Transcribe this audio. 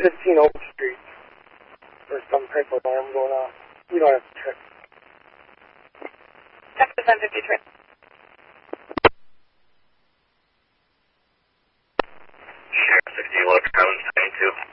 15 Oak Street. There's some type of alarm going off. We don't have to check. Texas 1053. Sheriff 60 Electronics 92.